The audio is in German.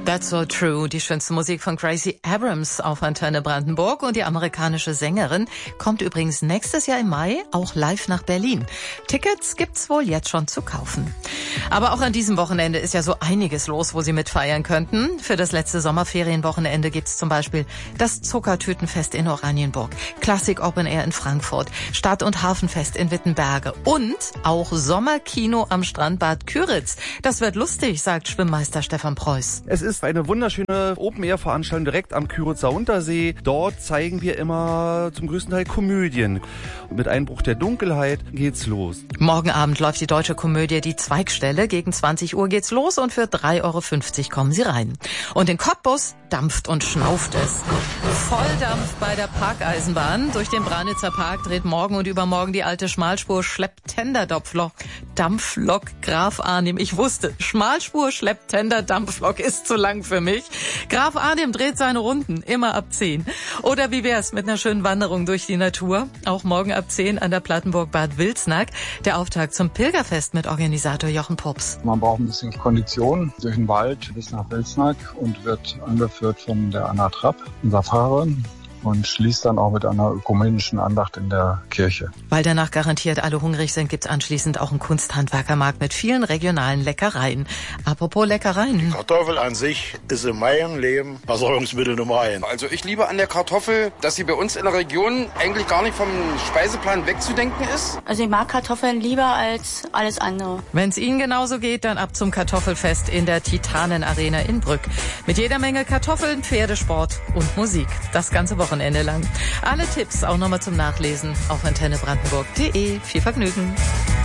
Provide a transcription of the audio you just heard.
That's so true. Die schönste Musik von Gracie Abrams auf Antenne Brandenburg. Und die amerikanische Sängerin kommt übrigens nächstes Jahr im Mai auch live nach Berlin. Tickets gibt's wohl jetzt schon zu kaufen. Aber auch an diesem Wochenende ist ja so einiges los, wo Sie mitfeiern könnten. Für das letzte Sommerferienwochenende gibt's zum Beispiel das Zuckertütenfest in Oranienburg, Classic Open Air in Frankfurt, Stadt- und Hafenfest in Wittenberge und auch Sommerkino am Strandbad Küritz. Das wird lustig, sagt Schwimmmeister Stefan Preuß. Es ist eine wunderschöne Open-Air-Veranstaltung direkt am Küritzer Untersee. Dort zeigen wir immer zum größten Teil Komödien. Mit Einbruch der Dunkelheit geht's los. Morgen Abend läuft die deutsche Komödie Die Zweigstelle. Gegen 20 Uhr geht's los und für 3,50 Euro kommen Sie rein. Und in Cottbus dampft und schnauft es. Volldampf bei der Parkeisenbahn. Durch den Branitzer Park dreht morgen und übermorgen die alte Schmalspur Schlepptender-Dampflok Graf Arnim. Ich wusste, Schmalspur Schlepptender Dampflok ist zu lang für mich. Graf Arnim dreht seine Runden, immer ab 10. Oder wie wär's mit einer schönen Wanderung durch die Natur? Auch morgen ab 10 an der Plattenburg Bad Wilsnack. Der Auftakt zum Pilgerfest mit Organisator Jochen Pups. Man braucht ein bisschen Kondition durch den Wald bis nach Wilsnack und wird angeführt von der Anna Trapp, unserer Fahrerin. Und schließt dann auch mit einer ökumenischen Andacht in der Kirche. Weil danach garantiert alle hungrig sind, gibt's anschließend auch einen Kunsthandwerkermarkt mit vielen regionalen Leckereien. Apropos Leckereien. Die Kartoffel an sich ist in meinem Leben Versorgungsmittel Nummer 1. Also ich liebe an der Kartoffel, dass sie bei uns in der Region eigentlich gar nicht vom Speiseplan wegzudenken ist. Also ich mag Kartoffeln lieber als alles andere. Wenn's Ihnen genauso geht, dann ab zum Kartoffelfest in der Titanen-Arena in Brück. Mit jeder Menge Kartoffeln, Pferdesport und Musik. Das ganze Wochenende lang. Alle Tipps auch nochmal zum Nachlesen auf antennebrandenburg.de. Viel Vergnügen.